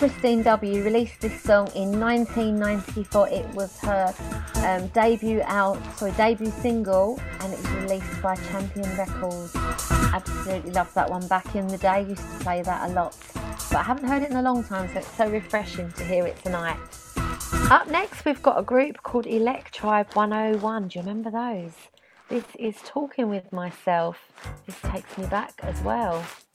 Christine W released this song in 1994. It was her debut single, and it was released by Champion Records. Absolutely loved that one back in the day. Used to play that a lot, but I haven't heard it in a long time, so it's so refreshing to hear it tonight. Up next, we've got a group called Electribe 101. Do you remember those? This is Talking With Myself. This takes me back as well.